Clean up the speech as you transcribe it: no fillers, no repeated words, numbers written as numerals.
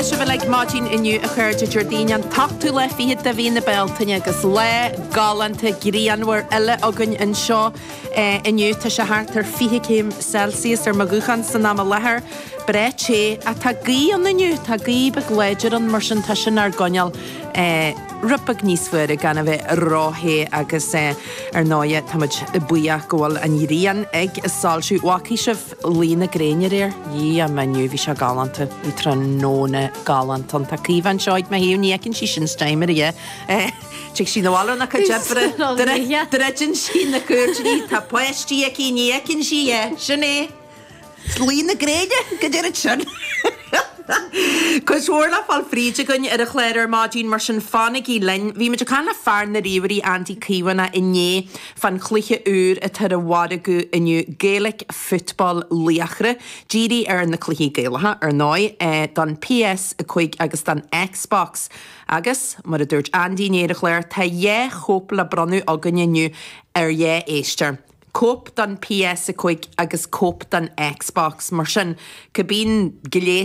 se bh le mátín inniu a chuirde Jordínean tachtú le fiad a bhí na beltaine agus le galanta gríanhar eile agan in seo inniu tá se hátar 20 Celsius ar maguchan san am lethir bre sé a tá gaí an inniu tá gaí begléidir an mar sin tá sin ar goneal rupag níos fuire gan a bheith ráhé agus ar náide táid buíach gohfuil an íríon ag sáilsú wací sih lína gréineir ir í a meniu bhí se galanta í tróna galant an taíhan seoid me híú nícinn sí sin steimir te sí nóhála na chu jebre dregin sí na cuairtí tá poisttí í nícinn sí sinné lína gréide go dé sin. Cos warla fal fríide gunn ar a chléir mágin mar sin fannig í lein, bhí me canna fear na riverí anti-cíwana inné fan chluiche úr a tar a wadagu inniu Gaelic football liachre, GD ar na chluiche Gaelatha ar nói dan PS a chuig agus dan Xbox. Agus, mar a dúirt Andy néad a chléir, tá chóp le branu agan inniu ar éistear. Cóp dan PS a chuig agus cóp dan Xbox mar sin go bín